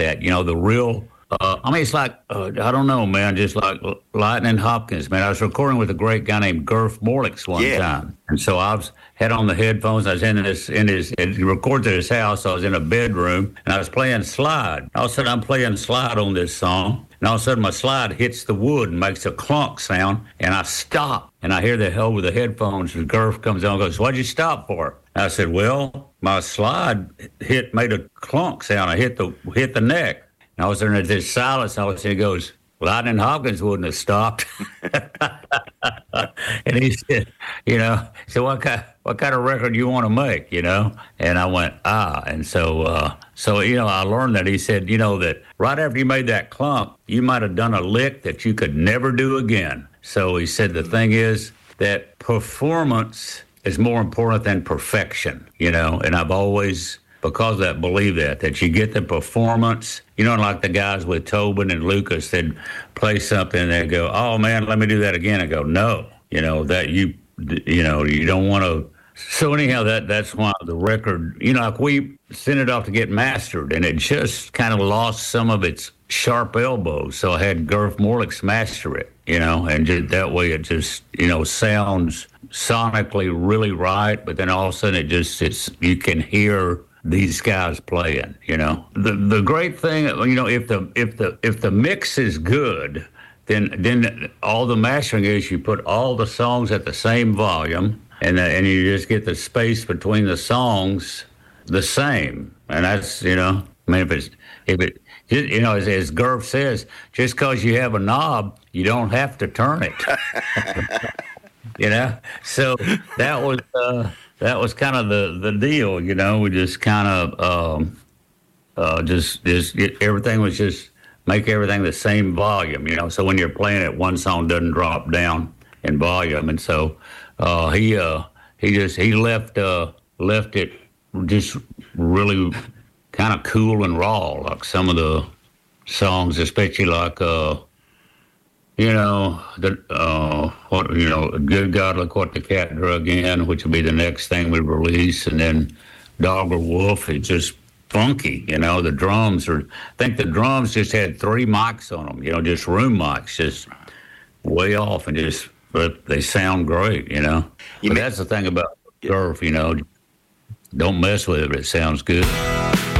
that. The real. It's like, I don't know, man, just like Lightning Hopkins, man. I was recording with a great guy named Garth Morlix one time. And so had on the headphones. I was he records at his house. I was in a bedroom, and I was playing slide. All of a sudden, I'm playing slide on this song. And all of a sudden, my slide hits the wood and makes a clunk sound, and I stop. And I hear over the headphones, and Garth comes on and goes, "What'd you stop for?" And I said, "Well, my slide made a clunk sound. I hit the neck." And I was there in this silence, and all of a sudden he goes, "Lightning Hopkins wouldn't have stopped." And he said, so what kind of record do you want to make, And I went, And so I learned that. He said, that right after you made that clunk, you might have done a lick that you could never do again. So he said the thing is that performance is more important than perfection, and I've always, because of that, believe that you get the performance, like the guys with Tobin and Lucas that play something and they go, "Oh man, let me do that again." I go, "No, that you don't want to." So anyhow, that's why the record, like we sent it off to get mastered, and it just kind of lost some of its sharp elbows. So I had Garth Morlix master it, and just, that way it just, sounds sonically really right. But then all of a sudden you can hear these guys playing, The great thing, if the mix is good, then all the mastering is you put all the songs at the same volume, and you just get the space between the songs the same. And that's, as Garth says, just because you have a knob, you don't have to turn it. So that was kind of the deal, We just kind of everything was just make everything the same volume, So when you're playing it, one song doesn't drop down in volume, and so he left it just really kind of cool and raw, like some of the songs, especially like Good God, Look What the Cat Drug In, which will be the next thing we release, and then Dog or Wolf. It's just funky, The drums I think the drums just had 3 mics on them, just room mics, just way off, and but they sound great, But that's the thing about Garth, don't mess with it, but it sounds good.